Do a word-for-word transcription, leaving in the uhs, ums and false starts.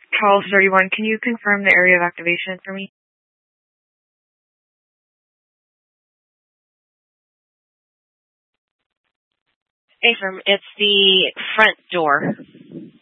Call thirty-one, can you confirm the area of activation for me? Affirm, it's the front door.